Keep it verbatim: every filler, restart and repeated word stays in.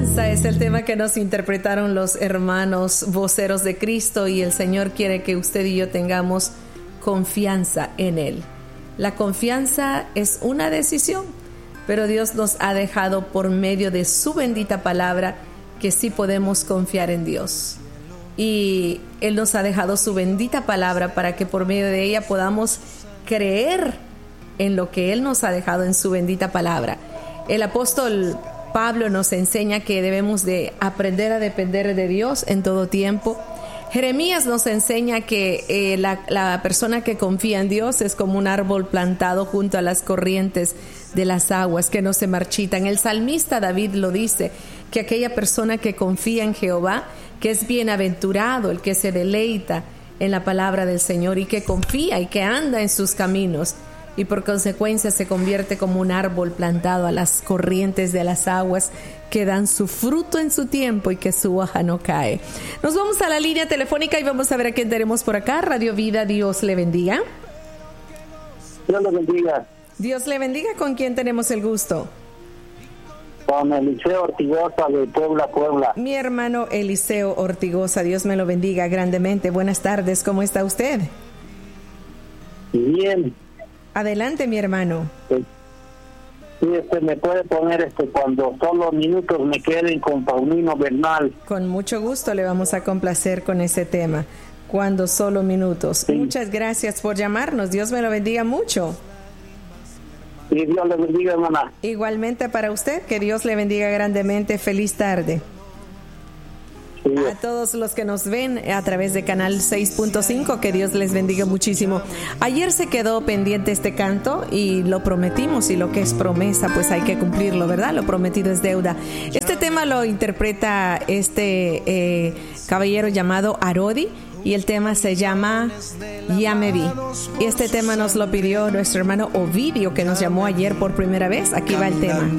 Confianza es el tema que nos interpretaron los hermanos voceros de Cristo, y el Señor quiere que usted y yo tengamos confianza en Él. La confianza es una decisión, pero Dios nos ha dejado por medio de su bendita palabra que sí podemos confiar en Dios. Y Él nos ha dejado su bendita palabra para que por medio de ella podamos creer en lo que Él nos ha dejado en su bendita palabra. El apóstol Pablo nos enseña que debemos de aprender a depender de Dios en todo tiempo. Jeremías nos enseña que eh, la, la persona que confía en Dios es como un árbol plantado junto a las corrientes de las aguas que no se marchitan. El salmista David lo dice, que aquella persona que confía en Jehová, que es bienaventurado el que se deleita en la palabra del Señor y que confía y que anda en sus caminos, y por consecuencia se convierte como un árbol plantado a las corrientes de las aguas que dan su fruto en su tiempo y que su hoja no cae. Nos vamos a la línea telefónica y vamos a ver a quién tenemos por acá. Radio Vida, Dios le bendiga. Dios le bendiga. Dios le bendiga. ¿Con quién tenemos el gusto? Con Eliseo Ortigosa de Puebla, Puebla. Mi hermano Eliseo Ortigosa, Dios me lo bendiga grandemente. Buenas tardes, ¿cómo está usted? Bien. Adelante, mi hermano. Sí, sí, este, me puede poner este cuando solo minutos me queden con Paulino Bernal. Con mucho gusto le vamos a complacer con ese tema. Cuando solo minutos. Sí. Muchas gracias por llamarnos. Dios me lo bendiga mucho. Y Dios le bendiga, hermana. Igualmente para usted, que Dios le bendiga grandemente. Feliz tarde. Sí. A todos los que nos ven a través de Canal seis punto cinco, que Dios les bendiga muchísimo. Ayer se quedó pendiente este canto y lo prometimos, y lo que es promesa pues hay que cumplirlo, ¿verdad? Lo prometido es deuda. Este tema lo interpreta este eh, caballero llamado Arodi, y el tema se llama Ya me vi. Y este tema nos lo pidió nuestro hermano Ovidio, que nos llamó ayer por primera vez. Aquí va el tema.